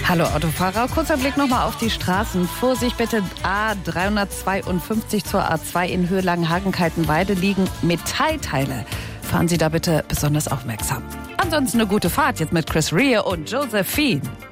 Hallo Autofahrer, kurzer Blick nochmal auf die Straßen. Vorsicht bitte, A352 zur A2 in Höhe Langenhagen-Kaltenweide liegen Metallteile. Fahren Sie da bitte besonders aufmerksam. Ansonsten eine gute Fahrt jetzt mit Chris Rea und Josephine.